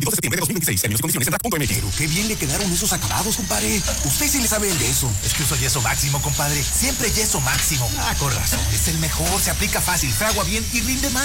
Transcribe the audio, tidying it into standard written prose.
Y 2 de septiembre de 2026. Términos y condiciones en rack.mx. Pero qué bien le quedaron esos acabados, compadre. Usted sí le sabe el yeso. Es que uso yeso máximo, compadre. Siempre yeso máximo. Ah, con razón. Es el mejor, se aplica fácil, fragua bien y rinde más.